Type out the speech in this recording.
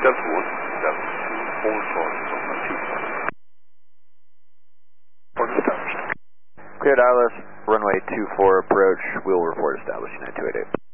Delta 1, Delta 2, hold for 24. Report established. Clear Dallas, runway 24 approach, wheel report established, United 288.